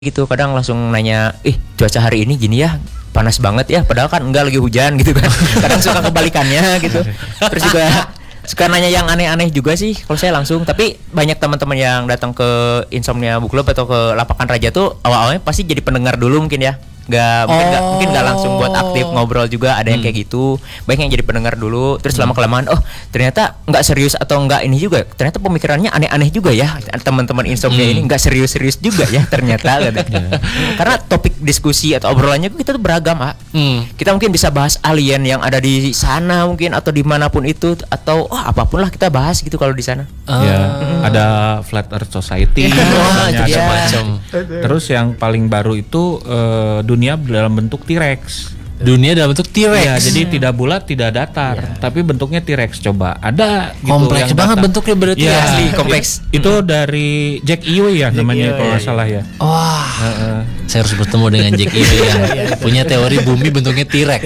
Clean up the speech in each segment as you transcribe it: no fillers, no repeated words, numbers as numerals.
gitu, kadang langsung nanya, cuaca hari ini gini ya, panas banget ya, padahal kan enggak, lagi hujan gitu kan. Kadang suka kebalikannya gitu. Terus juga suka nanya yang aneh-aneh juga sih kalau saya langsung. Tapi banyak teman-teman yang datang ke Insomnia Book Club atau ke Lapakan Raja tuh awal-awalnya pasti jadi pendengar dulu mungkin ya. Mungkin nggak langsung buat aktif ngobrol juga, ada yang kayak gitu. Banyak yang jadi pendengar dulu, terus lama kelamaan ternyata nggak serius atau nggak ini juga, ternyata pemikirannya aneh-aneh juga ya teman-teman Insomnia ini, nggak serius-serius juga ya ternyata katanya. Karena topik diskusi atau obrolannya kita tuh beragam, kita mungkin bisa bahas alien yang ada di sana mungkin, atau dimanapun itu, atau apapun lah kita bahas gitu kalau di sana. Ada Flat Earth Society, macam-macam. Terus yang paling baru itu dunia dalam bentuk T-Rex. Dunia dalam bentuk T-Rex. Ya, jadi tidak bulat, tidak datar, tapi bentuknya T-Rex. Coba ada gitu, kompleks banget bentuknya berarti ya. Asli kompleks. Itu dari Jack Ewing ya namanya kalau nggak salah ya. Wah, saya harus bertemu dengan Jack Ewing yang punya teori bumi bentuknya T-Rex.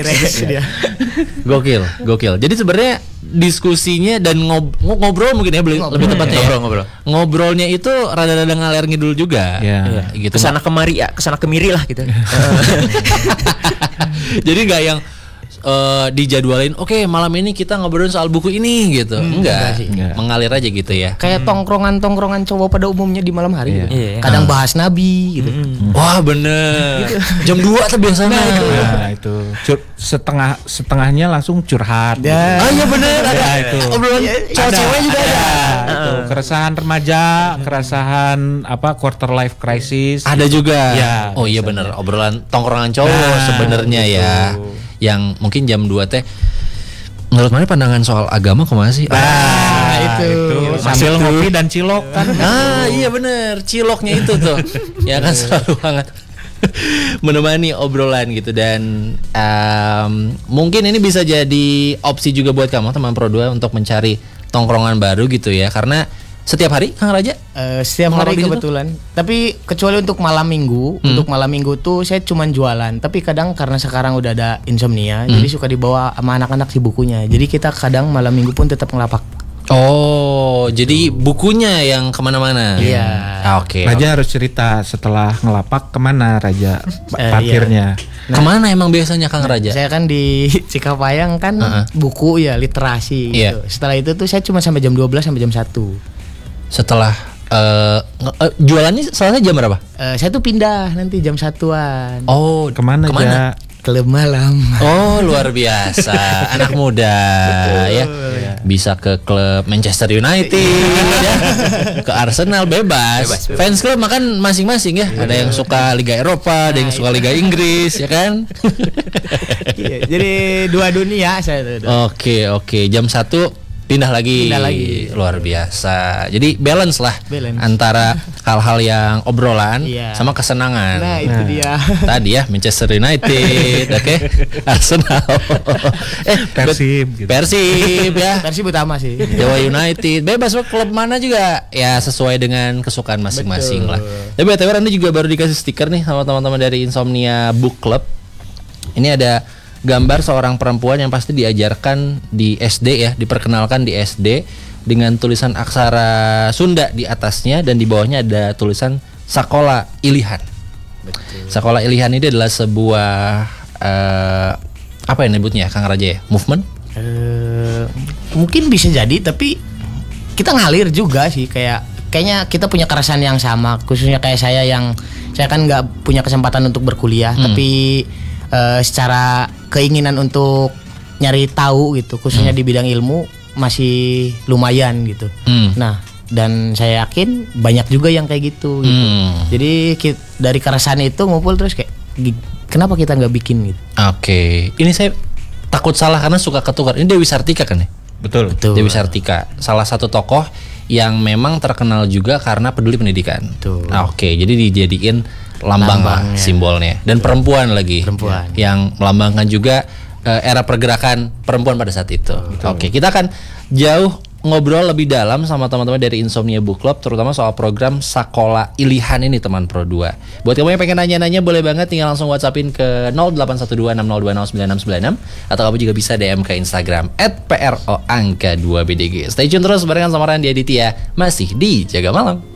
Gokil. Jadi sebenarnya diskusinya dan ngobrol mungkin ya lebih tepatnya ngobrolnya itu rada-rada ngalir ngidul juga. Gitu. Kesana kemiri lah gitu. Jadi nggak yang dijadwalin, oke, malam ini kita ngobrolin soal buku ini gitu. Enggak. Mengalir aja gitu ya. Kayak tongkrongan cowok pada umumnya di malam hari gitu. Kadang bahas nabi gitu. Wah, bener gitu. Jam 2 tuh biasanya itu setengahnya langsung curhat gitu. Iya bener, ada itu. Obrolan cowok-cewek juga ada. Itu keresahan remaja, keresahan quarter life crisis ada gitu. juga. Oh iya biasanya. bener, obrolan tongkrongan cowok sebenarnya ya. Yang mungkin jam 2 teh, menurut mana pandangan soal agama kemana sih? Itu sambil ngopi dan cilok kan. Iya bener, ciloknya itu tuh. Ya kan selalu hangat menemani obrolan gitu. Dan mungkin ini bisa jadi opsi juga buat kamu teman Pro 2 untuk mencari tongkrongan baru gitu ya. Karena setiap hari Kang Raja? Setiap hari kebetulan. Tapi kecuali untuk malam minggu, untuk malam minggu tuh saya cuman jualan. Tapi kadang karena sekarang udah ada Insomnia, jadi suka dibawa sama anak-anak si bukunya. Jadi kita kadang malam minggu pun tetap ngelapak. Oh, jadi bukunya yang kemana-mana? Iya. Oke. Raja harus cerita setelah ngelapak kemana Raja parkirnya. Kemana emang biasanya Kang Raja? Saya kan di Cikapayang kan buku ya, literasi gitu. Setelah itu tuh saya cuma sampai jam 12 sampai jam 1. Setelah jualannya selesai jam berapa? Saya tuh pindah nanti jam 1-an. Oh, kemana? Aja? Klub malam. Oh, luar biasa. Anak muda ya. Bisa ke klub Manchester United ya. Ke Arsenal bebas. Fans klub makan masing-masing ya. Ada yang suka Liga Eropa, ada yang suka Liga Inggris ya kan. Jadi dua dunia saya tuh. Oke. Jam 1 pindah lagi. Luar biasa. Jadi balance lah antara hal-hal yang obrolan sama kesenangan. Nah, itu dia. Tadi ya Manchester United, Arsenal. Persib ya. Persib utama sih. Jawa United. Bebas klub mana juga ya, sesuai dengan kesukaan masing-masing lah. Tapi BTW Anda juga baru dikasih stiker nih sama teman-teman dari Insomnia Book Club. Ini ada gambar seorang perempuan yang pasti diajarkan di SD ya, diperkenalkan di SD dengan tulisan aksara Sunda di atasnya, dan di bawahnya ada tulisan Sakola Ilihan. Sakola Ilihan ini adalah sebuah apa yang nyebutnya Kang Raja ya? Movement? Mungkin bisa jadi, tapi kita ngalir juga sih, kayaknya kita punya keresahan yang sama, khususnya kayak saya kan nggak punya kesempatan untuk berkuliah, tapi secara keinginan untuk nyari tahu gitu, khususnya di bidang ilmu masih lumayan gitu. Nah, dan saya yakin banyak juga yang kayak gitu. Jadi dari keresahan itu ngumpul terus kayak, kenapa kita nggak bikin gitu? Oke. Ini saya takut salah karena suka ketukar. Ini Dewi Sartika kan ya? Betul. Dewi Sartika, salah satu tokoh yang memang terkenal juga karena peduli pendidikan. Oke, jadi dijadiin lambang lah, simbolnya, dan perempuan lagi yang melambangkan juga era pergerakan perempuan pada saat itu. Oke, kita akan jauh ngobrol lebih dalam sama teman-teman dari Insomnia Book Club, terutama soal program Sakola Ilihan ini teman Pro 2. Buat kamu yang pengen nanya-nanya boleh banget tinggal langsung WhatsAppin ke 081260209996, atau kamu juga bisa DM ke Instagram @pro_2bdg. Stay tune terus barengan sama Randy Aditya masih di Jaga Malam.